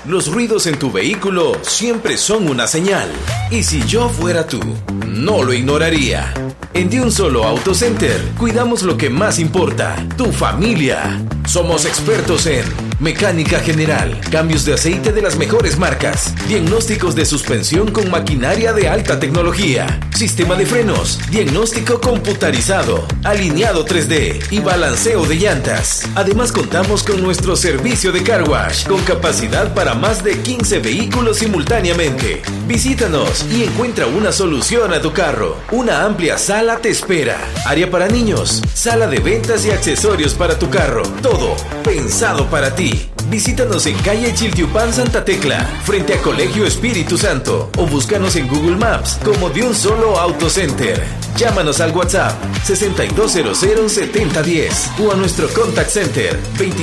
Los ruidos en tu vehículo siempre son una señal. Y si yo fuera tú, no lo ignoraría. En De Un Solo Auto Center cuidamos lo que más importa, tu familia. Somos expertos en mecánica general, cambios de aceite de las mejores marcas, diagnósticos de suspensión con maquinaria de alta tecnología, sistema de frenos, diagnóstico computarizado, alineado 3D y balanceo de llantas. Además contamos con nuestro servicio de car wash con capacidad para más de 15 vehículos simultáneamente. Visítanos y encuentra una solución a tu carro. Una amplia sala te espera. Área para niños, sala de ventas y accesorios para tu carro. Todo pensado para ti. Visítanos en calle Chiltiupán Santa Tecla, frente a Colegio Espíritu Santo, o búscanos en Google Maps como De Un Solo Auto Center. Llámanos al WhatsApp 6200-7010 o a nuestro Contact Center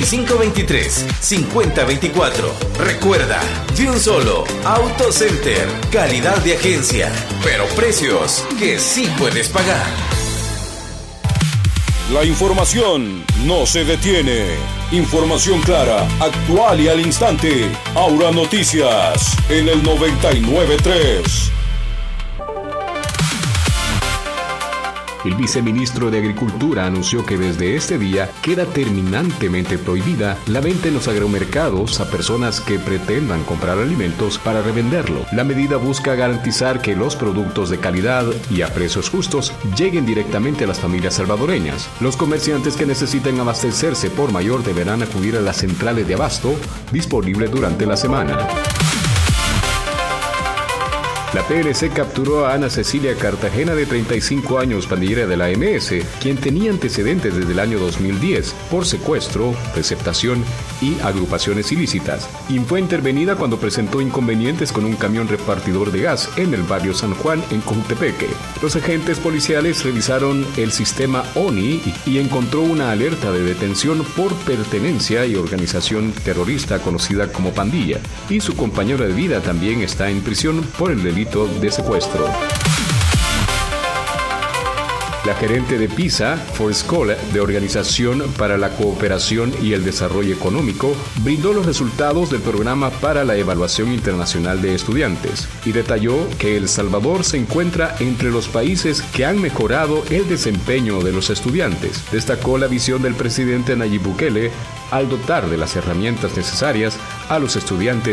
2523-5024. Recuerda, De Un Solo Auto Center, calidad de agencia, pero precios que sí puedes pagar. La información no se detiene. Información clara, actual y al instante. Aura Noticias en el 99.3. El viceministro de Agricultura anunció que desde este día queda terminantemente prohibida la venta en los agromercados a personas que pretendan comprar alimentos para revenderlo. La medida busca garantizar que los productos de calidad y a precios justos lleguen directamente a las familias salvadoreñas. Los comerciantes que necesiten abastecerse por mayor deberán acudir a las centrales de abasto disponibles durante la semana. La PNC capturó a Ana Cecilia Cartagena, de 35 años, pandillera de la MS, quien tenía antecedentes desde el año 2010 por secuestro, receptación y agrupaciones ilícitas, y fue intervenida cuando presentó inconvenientes con un camión repartidor de gas en el barrio San Juan, en Cojutepeque. Los agentes policiales revisaron el sistema ONI y encontró una alerta de detención por pertenencia y organización terrorista conocida como pandilla, y su compañero de vida también está en prisión por el delito de secuestro. La gerente de PISA, Forscola, de Organización para la Cooperación y el Desarrollo Económico, brindó los resultados del programa para la evaluación internacional de estudiantes y detalló que El Salvador se encuentra entre los países que han mejorado el desempeño de los estudiantes. Destacó la visión del presidente Nayib Bukele al dotar de las herramientas necesarias a los estudiantes